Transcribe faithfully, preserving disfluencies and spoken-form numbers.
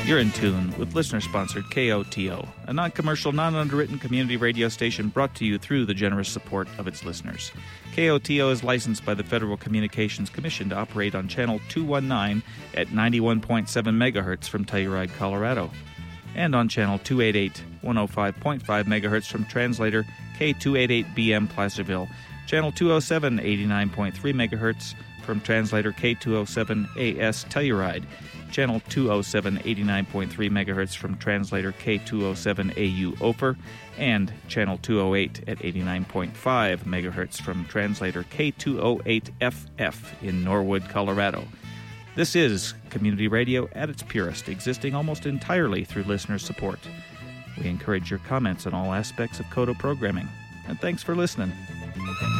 You're in tune with listener-sponsored K O T O, a non-commercial, non-underwritten community radio station brought to you through the generous support of its listeners. K O T O is licensed by the Federal Communications Commission to operate on Channel two nineteen at ninety-one point seven megahertz from Telluride, Colorado, and on Channel two eighty-eight, one oh five point five megahertz from translator K two eighty-eight B M Placerville, Channel two oh seven, eighty-nine point three megahertz from translator K two oh seven A S Telluride, Channel two oh seven, eighty-nine point three megahertz from translator K two oh seven A U Ophir, and Channel two oh eight at eighty-nine point five megahertz from translator K two oh eight F F in Norwood, Colorado. This is community radio at its purest, existing almost entirely through listener support. We encourage your comments on all aspects of Koto programming, and thanks for listening.